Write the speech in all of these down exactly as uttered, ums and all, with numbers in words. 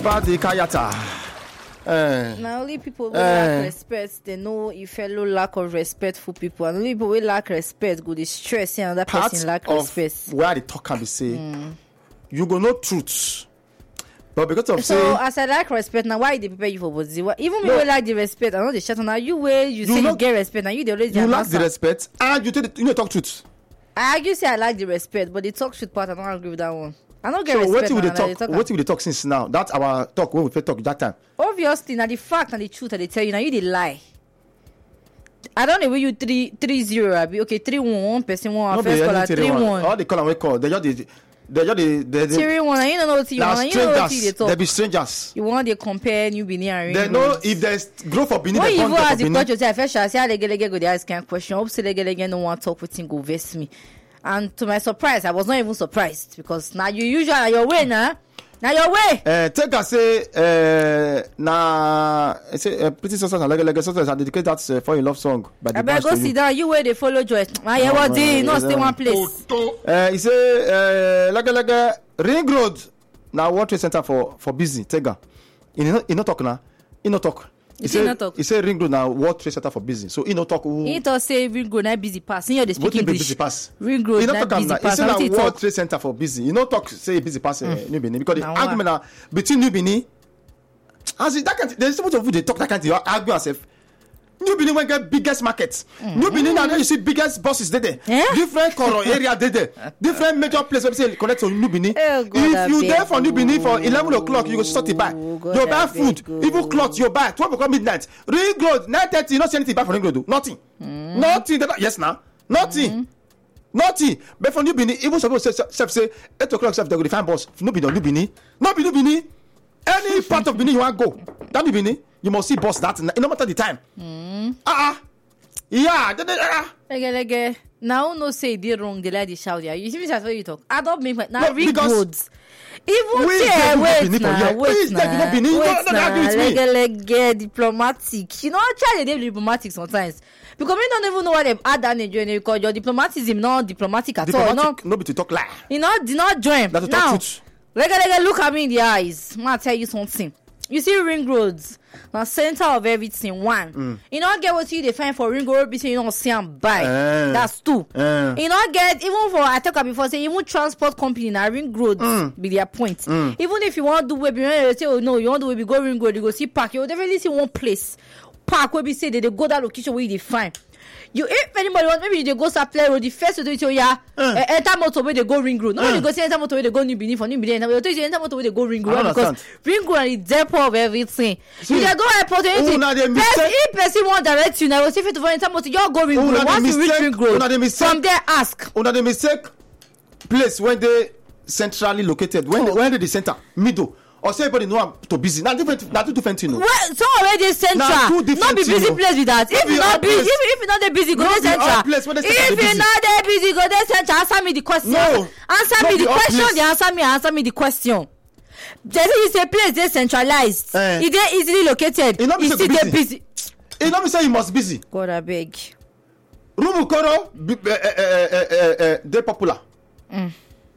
Badi Kayata. Uh, now only people who uh, lack respect, they know if fellow lack of respectful people, and only people who lack respect go dey stress and another person lack respect. Where the talk can be say, mm. you go know truth, but because of so say, as I lack respect now, why they prepare you for body? Even me no, like the respect, I know the shut now. You way you, you say not, you get respect, and you they always you lack the respect, and you tell the, you know talk truth. I argue say I like the respect, but the talk truth part I don't agree with that one. I don't get so respect. So what will they talk? talk what will they talk since now? That's our talk when we first talk that time. Obviously, now the fact and the truth that they tell you now you they lie. I don't know where you three three zero. I be okay three one one person one no, first caller three one. All the call and we call they just they they just they they three one. You don't know what you want. You know what they talk. They be strangers. You want to compare New Benin and they know if there's growth for Benin. When you go as the coach yourself, first I say I lege lege go dey ask kind question. Hope say lege lege no want talk with him go vex me. And to my surprise, I was not even surprised because now you usually your way now. Now your way. Uh, take a say, uh, na say uh, pretty sisters and like like sisters are dedicated that uh, for your love song. By the I better go sit down. You where they follow Joy. I hear what they not stay one place. Uh, he say uh, like like Ring Road. Now World Trade Center for for busy. Tega. He no he no talk now. He no talk. He say he say Ring Road now World Trade Center for busy. So he no talk. Who, he talk say Ring Road na busy pass. He dey speak English. Busy pass. Ring Road na busy pass. He say na World Trade Center for busy. You no talk say busy pass mm. uh, New Benin because the argument na between New Benin as it, that kind there's so much of they talk that kind of argue yourself. New Benin when get biggest market. Mm. New Benin now you see biggest bosses there there. Eh? Different color area there there. Different major places we say connect to New Benin. Oh, God, if you there for New Benin for eleven o'clock you go start to buy. You buy food, even clothes you buy. Twelve o'clock midnight. Ring Road nine thirty. You not see anything buy for Ring Road. Nothing. Mm. Nothing. Yes now. Nothing. Mm. Nothing. But for New Benin, even suppose say say eight o'clock self they go find boss. New Benin, New Benin, not be New Benin. Any part of Benin you want go, that New Benin, you must see boss that. No matter the time. Mm. Ah, uh-uh. yeah. Uh-uh. Lege lege. Now no say they wrong. They like the shout there. You see me that's what you talk. I don't mean now no, Ring Roads. Even say wait now, wait now, wait now. Lege lege diplomatic. You know try to be diplomatic sometimes. Because we don't even know what they've had that in Nigeria because your diplomatism not diplomatic at diplomatic, all. No, be to talk lie. You know, did not join. That's to now, talk truth. Lege lege look at me in the eyes. I'm gonna tell you something. You see Ring Roads, now center of everything. One, mm. you don't get what you define for Ring Road. Be say you don't see and buy. Uh, That's two. Uh, you don't get even for I talk before say even transport company now Ring Road mm. be their point. Mm. Even if you want to do web, you say oh no, you want to do web, go Ring Road, you go see park. You will definitely see one place park where we say they, they go that location where you define. You if anybody want maybe they go supply road the first to do it yeah uh. uh, enter motor where they go Ring Road. Nobody uh. go say enter motor where they go New Benin for New Benin. You tell you enter motor where they go Ring Road because Ring Road is the depot of everything. See, you they go airport anything. If person want direct you now, if you to enter motor, you go Ring Road. Once you reach Ring Road, from there ask. Una the mistake place when they centrally located. When oh. they, when they the center middle. Or say everybody know I'm too busy. Now different, now two different things. Well, so already central. Not be busy thing, place with that. If you not busy, if, if you not that busy, go to central. If you not that busy, go to central. Answer me the question. No, answer me the question. They answer me. Answer me the question. Just is a place they centralized. Uh, it they easily located. It's still they busy. It not me say you must busy. God I beg. Rumukoro, they popular. Mm.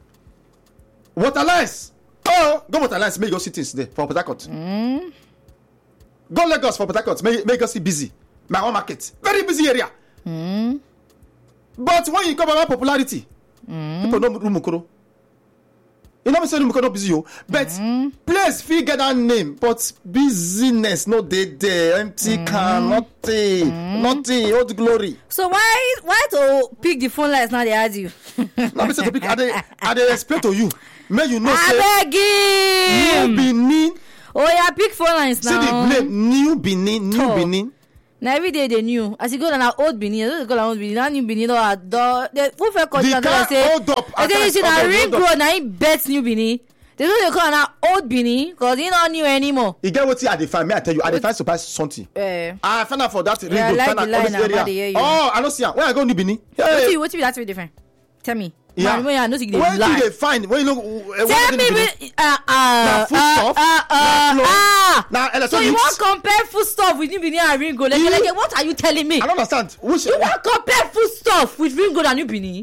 Waterlines. Oh, go Waterlines, make your cities there for Port Harcourt. Mm. Go Lagos for Port Harcourt, make, make us see busy. My own market, very busy area. Mm. But when you come about popularity, mm. people know Rumukoro. You know me say Rumukoro busy yo, but mm. place figure that name, but business no dey there, empty mm. can, nothing, mm. nothing, old glory. So why why to pick the phone lines now they ask you? Now me say to pick, I dey I dey explain to you. May you know I say New Benin. Oh yeah, pick phone lines now. See the blame New Benin, New oh. Benin. Now every day they new. As you go to old Benin, they go to old Benin. Now New Benin, no, the who for control they say. Hold up. I say you see now Ring Road now he bets New Benin. They don't call now old Benin because he not new anymore. You get what I define? May I tell you? I define surprise something. Eh. I find out for that Ring yeah, Road. like Find out all this area. Oh, I don't see. Where I go New Benin? What you what you that's very different. Tell me. Yeah. Man, when I know they when lie. do they find? When you look, uh, tell me, when, uh, uh, now food uh, stuff, uh, uh, now ah. now electronics. So you want compare food stuff with New Benin and Ring Road? Like, like, what are you telling me? I don't understand. Which you want compare food stuff with Ring Road and New Benin?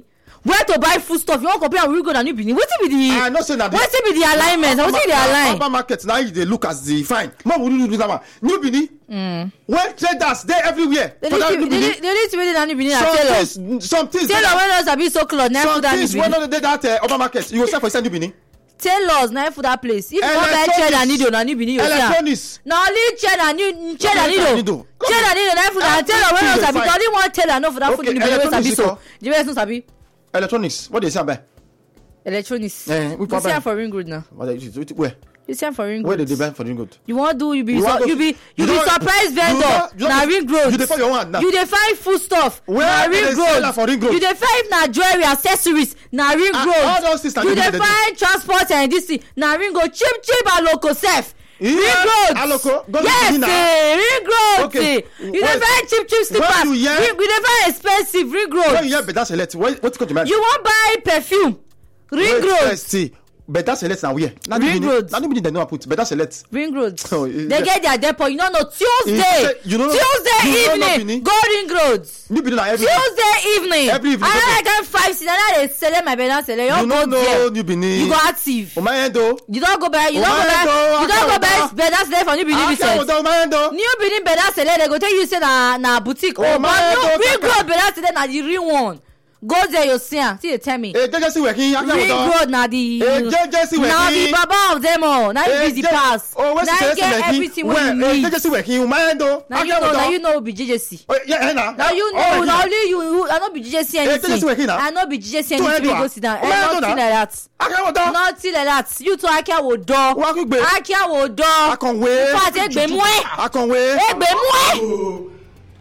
where to buy food stuff, you wan compare Ring Road and New Benin. Wetin be the? I know say na the. Wetin be the alignment? Wetin the align? Urban market now they look as the fine. More we do that one. New Benin. Mm. When traders they everywhere. They need to be the New Benin and tailor. Some things. Tailor when us be so close. Some things when not that uh, urban market you go sell for inside New Benin. Tailors na for that place. If you wan buy chair and needle na New Benin you sell. Electronics. Na only chair and needle, chair and needle. Chair and needle na for that tailor when us be only one tailor no for that food New Benin wey sabi so. The rest no sabi. Electronics. What they say about? Electronics. Eh, we you see am for Ring Road now. Where? You see am for Ring Road. Where did they buy for Ring Road? You want do you be you, you, so, you be you, you be surprise vendor na Ring Road. You dey find your one now. You dey find food stuff na Ring Road. For Ring Road. You dey find na jewelry accessories na Ring Road. Uh, all those things you dey find transport and this thing na Ring Road. Cheap cheap and local sef. Ring Road. Aloko. Yes, eh, Ring Road. Okay. You dey find cheap cheap slippers. You dey find expensive Ring Road. When you hear better select, what what come to mind? You wan buy perfume. Ring Road. See, better select now where? Ring Road. Now nobody they know put better select. Ring Road. Oh, they yeah. get their depot. You know no Tuesday. You know Tuesday you know evening. Go Ring Road. New Benin every Tuesday evening. Every evening. I like get five cents. Now they sell my better sell. You don't know New Benin. You go active. O my endo. You don't go back. You don't go back. You don't go back. Better sell for New Benin. New Benin better sell. They go tell you say na na boutique. Oh my God. Ring Road better sell na the real one. Go there, you see. See, they tell me. Eh, J J C working. Ring Road, na the. Eh, J J C working. Now the baba of them all. Now you busy pass. Oh, where's the get everything when you need. J J C working. My endo. Now you know. Now you know be J J C. Oh yeah, na. Now you know. Now only you. I not be J J C anything. J J C working now. I not be J J C anything. Go sit down. Nothing like that. Akia Nothing like that. You two Akia wo do. Akia wo do. Akonwe. Fast egbe mwe. Akonwe. Egbe mwe.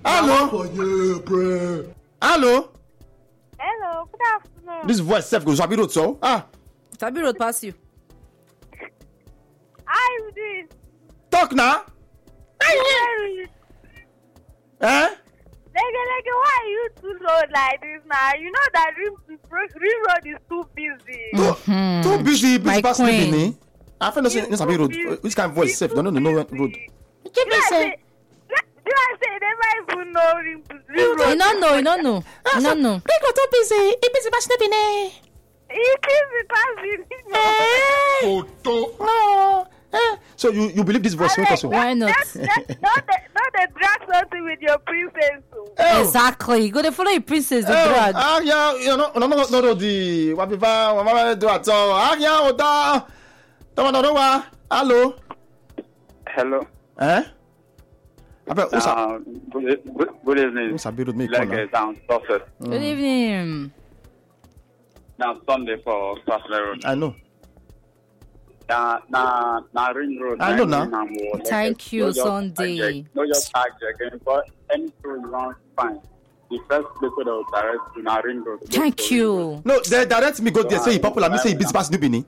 Hello. Hello. Hello, good afternoon. This voice self goes Sabi Road, so ah. Sabi Road pass you. How you doing? Talk now. Hey. Eh? Like, like, why you too road like this now? You know that Ring, Ring Road is too busy. Mm-hmm. Too, too busy, busy past Benin. I feel no Sabi Road. Busy. Which kind of voice self? Don't know no road. Give me say. You I say never even know Ring, Ring Road. You don't know. You don't know. You don't know. Ring Road too busy. It busy past Benin. It busy past Benin. Photo. No. Eh. So you, you believe this voice? Like, why not? Not the not the drag something with your princess. Oh. Exactly. Go to follow your princess. The oh. drag. Ah yeah, you know, no no no no the what people mama do at all. Ah yeah, oda. Tama no wa. Hello. Hello. Eh? Apa usa? Uh, good, good, good evening. Usa be road me like call. Down Sussex. Good evening. Now Sunday for Sussex Road. I know. Na na na Ring Road. I know now. Thank you, Sunday. No just tag again, but any tool you want find. The first place where they will direct you na Ring Road. Thank you. No, they direct me go there. Say he popular. Me say he busy pass New Benin.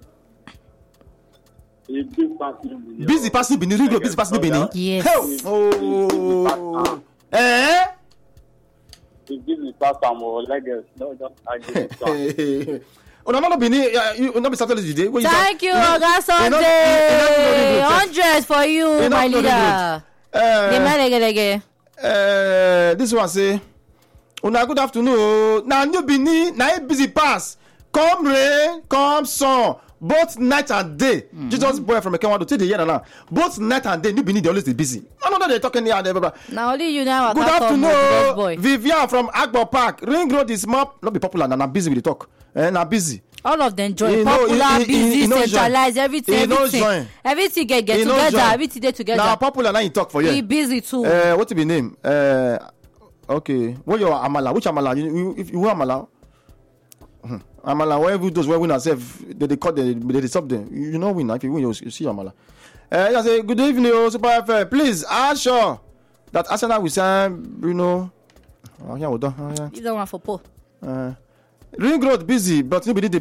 He busy pass New Benin. Busy pass New Benin. Ring Road busy pass New Benin. Yes. Oh. Eh? He busy pass some Lagos. No just tag. Oh, no, no, Benin. You not be Saturday today. Thank you, Oga Sunday. Hundred for you, my leader. Uh, uh, this one say, "Una good afternoon. Now New Benin, now busy pass. Come rain, come sun, both night and day. Mm-hmm. Jesus boy from Ekenwa to take the year now. Both night and day, New Benin they always be busy. I know that they talking here and there. Now only you now. Good afternoon, Vivian from Agbo Park. Ring Road is more not be popular. Now I'm busy with the talk. And I'm busy. All of them join. He popular, know, he, busy, he, he centralized, everything, he everything. Everything get, get together, join. everything get together. Now popular now you talk for you. He busy too. Uh, what to be name? Uh, okay. What your Amala? Which Amala? You, you, if you want Amala? Hmm. Amala, wherever those where win ourselves, they, they cut the they, they stop them. You, you know win. If you win, you, you see Amala. Uh, I say good evening, oh, Super F M. Please, assure that Arsenal will sign Bruno. Oh, yeah, well done. Oh, yeah. You don't want for Paul. Uh, Ring Road busy, but nobody they